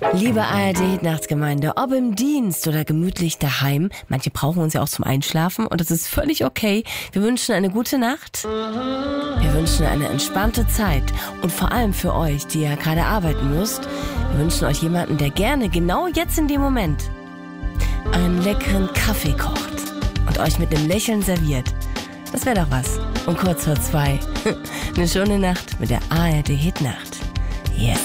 Liebe ARD-Nachtsgemeinde, ob im Dienst oder gemütlich daheim, manche brauchen uns ja auch zum Einschlafen und das ist völlig okay. Wir wünschen eine gute Nacht, wir wünschen eine entspannte Zeit und vor allem für euch, die ja gerade arbeiten müsst, wir wünschen euch jemanden, der gerne genau jetzt in dem Moment einen leckeren Kaffee kocht und euch mit einem Lächeln serviert. Das wäre doch was. Um kurz vor 2. Eine schöne Nacht mit der ARD-Hitnacht. Yes.